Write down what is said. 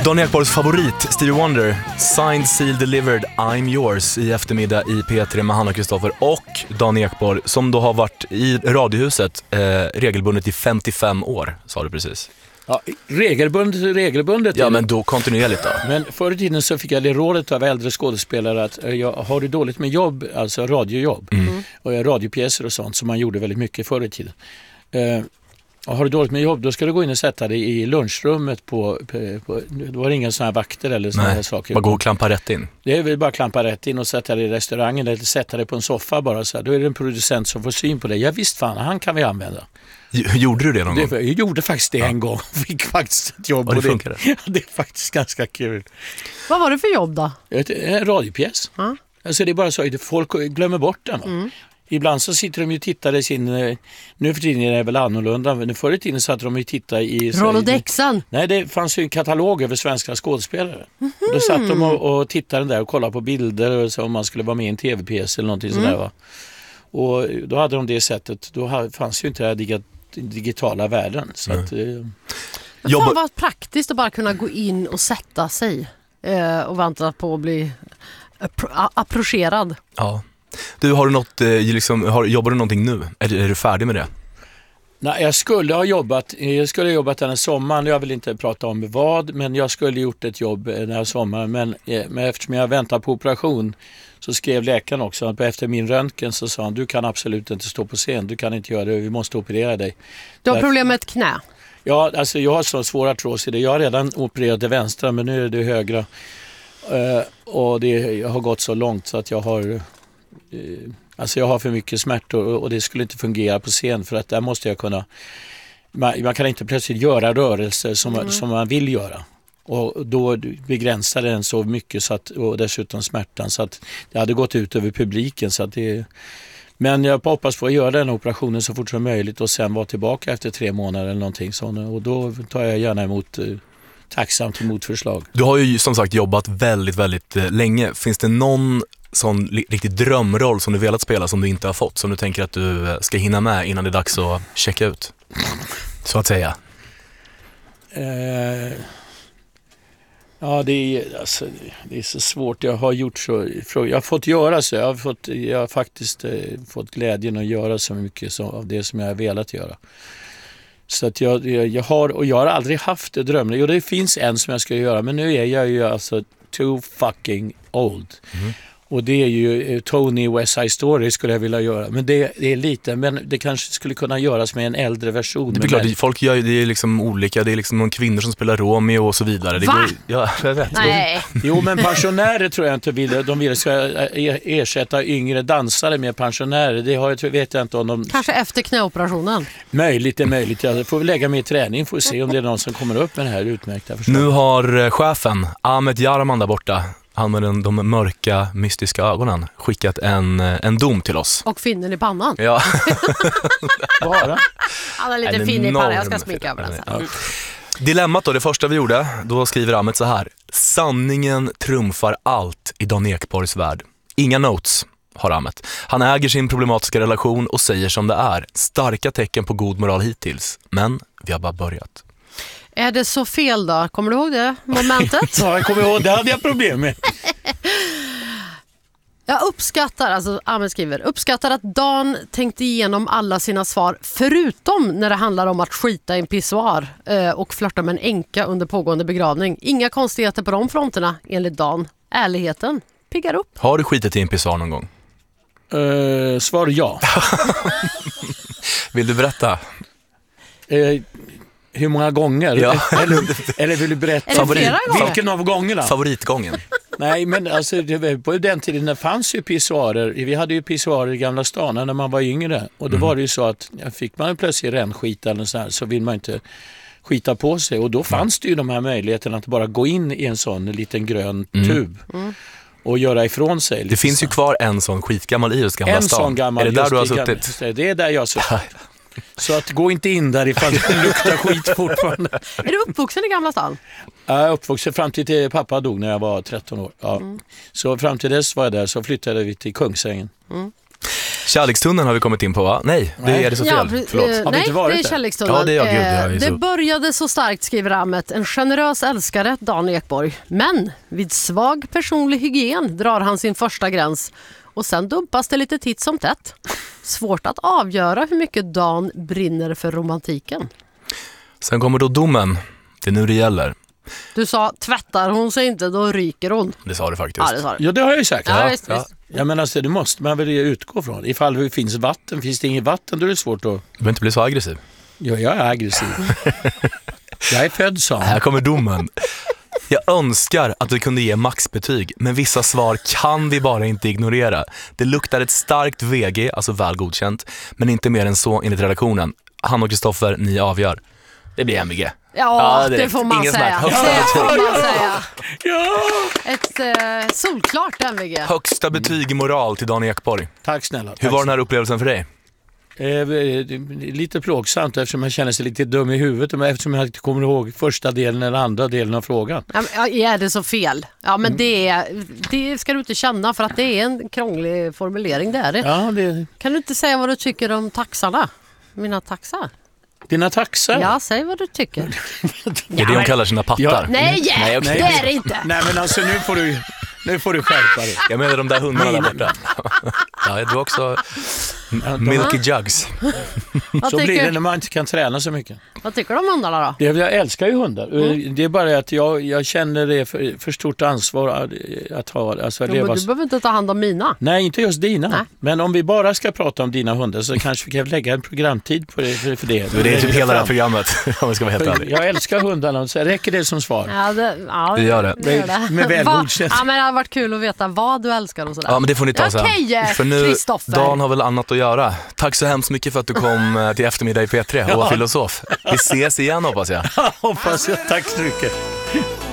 Dan Ekborgs favorit, Stevie Wonder, Signed, Sealed, Delivered, I'm Yours i eftermiddag i P3 med Hanna Kristoffer och Dan Ekborg som då har varit i Radiohuset regelbundet i 55 år, sa du precis. Ja, regelbundet. Ja, men då kontinuerligt då. Men förr i tiden så fick jag det rådet av äldre skådespelare att har du dåligt med jobb, alltså radiojobb och radiopjäser och sånt som man gjorde väldigt mycket förr i tiden. Har du dåligt med jobb, då ska du gå in och sätta dig i lunchrummet på då var det inga sådana här vakter eller sådana här saker. Bara gå och klampa rätt in. Det är väl bara klampa rätt in och sätta dig i restaurangen eller sätta dig på en soffa bara så här. Då är det en producent som får syn på det. Ja visst fan, han kan vi använda. Gjorde du det någon gång? Jag gjorde faktiskt det en gång. Fick faktiskt ett jobb. Och det funkade? Det är faktiskt ganska kul. Vad var det för jobb då? En radiopjäs. Alltså det är bara så att folk glömmer bort den. Ibland så sitter de ju och tittar i sin... Nu för tiden är det väl annorlunda. Men förr i tiden satt de ju och tittade i... Rolodexen? Nej, det fanns ju en katalog över svenska skådespelare. Då satt de och tittade där och kollade på bilder och så om man skulle vara med i en tv-pjäs eller någonting sådär va. Och då hade de det sättet. Då fanns ju inte den här digitala världen. Så att... Fan vad praktiskt att bara kunna gå in och sätta sig och vänta på att bli approcherad. Ja. Du, har du något, jobbar du någonting nu? Är du färdig med det? Nej, jag skulle ha jobbat den här sommaren. Jag vill inte prata om vad, men jag skulle gjort ett jobb den här sommaren. Men eftersom jag väntar på operation så skrev läkaren också att efter min röntgen så sa han, du kan absolut inte stå på scen, du kan inte göra det, vi måste operera dig. Du har problem med ett knä? Ja, alltså jag har så svåra artros i det. Jag har redan opererat det vänstra, men nu är det högra. Och jag har gått så långt så att jag har för mycket smärtor och det skulle inte fungera på scen för att där måste jag kunna... Man kan inte plötsligt göra rörelser som man vill göra. Och då begränsar den så mycket så att, och dessutom smärtan så att det hade gått ut över publiken. Så att men jag hoppas på att göra den operationen så fort som möjligt och sen vara tillbaka efter 3 månader eller någonting sånt. Och då tar jag gärna emot tacksamt emot förslag. Du har ju som sagt jobbat väldigt, väldigt länge. Finns det någon sån riktig drömroll som du velat spela som du inte har fått, som du tänker att du ska hinna med innan det är dags att checka ut? Så att säga. Ja, det är så svårt. Jag har fått göra så. Jag har faktiskt fått glädjen att göra så mycket av det som jag har velat göra. Så att jag har aldrig haft drömmar. Jo, det finns en som jag ska göra, men nu är jag ju alltså too fucking old. Och det är ju Tony West Side Story skulle jag vilja göra. Men det är lite, men det kanske skulle kunna göras med en äldre version. Det är klart, folk gör det är liksom olika. Det är liksom någon kvinnor som spelar Romeo och så vidare. Det går, ja, jag vet. Nej. Jo, men pensionärer tror jag inte vill. De vill ska ersätta yngre dansare med pensionärer. Det vet jag inte om de... Kanske efter knäoperationen. Möjligt. Jag får lägga mig i träning för att se om det är någon som kommer upp med det här utmärkta förslaget. Nu har chefen Ahmet Jarman där borta, han med de mörka, mystiska ögonen, skickat en dom till oss. Och finnen i pannan. Ja. Bara? Han har lite fin i pannan, jag ska smicka över den sen. Ja. Dilemmat då, det första vi gjorde, då skriver Ahmet så här: sanningen trumfar allt i Dan Ekborgs värld. Inga notes har Ahmet. Han äger sin problematiska relation och säger som det är. Starka tecken på god moral hittills, men vi har bara börjat. Är det så fel då? Kommer du ihåg det momentet? Ja, jag kommer ihåg. Det hade jag problem med. Jag uppskattar att Dan tänkte igenom alla sina svar förutom när det handlar om att skita i en pissoar och flörta med en änka under pågående begravning. Inga konstigheter på de fronterna enligt Dan. Ärligheten piggar upp. Har du skitit i en pissoar någon gång? Svar ja. Vill du berätta? Hur många gånger? Ja. Eller vill du berätta vilken av gångerna? Favoritgången. Nej, men alltså, på den tiden det fanns ju pissoarer. Vi hade ju pissoarer i Gamla stan när man var yngre. Och då var det ju så att fick man plötsligt rännskita eller så här, så vill man inte skita på sig. Och då fanns det ju de här möjligheterna att bara gå in i en sån liten grön tub. Och göra ifrån sig. Det finns ju kvar en sån skitgammal i just Gamla stan. Sån gammal, är det där du har suttit? Det är där jag har suttit. Så att gå inte in där ifall det luktar skit fortfarande. Är du uppvuxen i Gamla stan? Jag är uppvuxen fram till pappa dog när jag var 13 år. Ja. Så fram till dess var jag där, så flyttade vi till Kungsängen. Kärlekstunneln har vi kommit in på, va? Nej, det är det så fel. Förlåt. Har vi Nej, inte varit det är där? kärlekstunneln. Ja, det är jag. Gud, det började så starkt, skriver Ahmet. En generös älskare, Dan Ekborg. Men vid svag personlig hygien drar han sin första gräns. Och sen dumpas det lite titt som tätt. Svårt att avgöra hur mycket Dan brinner för romantiken. Sen kommer då domen. Det är nu det gäller. Du sa, tvättar hon sig inte, då ryker hon. Det sa du faktiskt. Ja, det sa du. Ja, det har jag ju sagt. Ja, visst. Ja, men alltså, det måste man väl utgå från. Ifall det finns vatten, finns det inget vatten, då är det svårt att... Du behöver inte bli så aggressiv. Ja, jag är aggressiv. Jag är född så. Här kommer domen. Jag önskar att vi kunde ge maxbetyg, men vissa svar kan vi bara inte ignorera. Det luktar ett starkt VG, alltså väl godkänt, men inte mer än så enligt redaktionen. Han och Kristoffer, ni avgör. Det blir MVG. Ja, direkt. det får man Ingen säga. snack. Det får man säga. Ja! Ett solklart MVG. Högsta betyg i moral till Dan Ekborg. Tack snälla. Hur var den här upplevelsen för dig? Lite plågsamt eftersom jag känner sig lite dum i huvudet, men eftersom jag inte kommer ihåg första delen eller andra delen av frågan. Ja, är det så fel? Ja, men det ska du inte känna, för att det är en krånglig formulering. Det är det. Ja, Kan du inte säga vad du tycker om taxarna? Mina taxar? dina taxar? Ja, säg vad du tycker. Det är det hon kallar sina pattar. Ja. Nej, Nej, okej. det är det inte. Nej, men alltså nu får du skärpa dig. Jag menar de där hundarna där borta. Ja, du också Milky Jugs. Så blir det när man inte kan träna så mycket. Vad tycker du om hundarna då? Jag älskar ju hundar. Det är bara att jag känner det för stort ansvar att ha. Alltså, Jo, men du behöver inte ta hand om mina. Nej, inte just dina. Nej. Men om vi bara ska prata om dina hundar så kanske vi kan lägga en programtid på det, för det. Det är typ hela det här programmet, om vi ska vara helt ärlig. Jag älskar hundarna, så räcker det som svar? Ja, Det gör det. Med väl godkänt. Ja, men det har varit kul att veta vad du älskar och sådär. Ja, men det får ni ta sen. Okej, För nu, Kristoffer. Dan har väl annat att göra. Tack så hemskt mycket för att du kom till eftermiddag i P3 och var filosof. Vi ses igen, hoppas jag. Hoppas jag. Tack så mycket.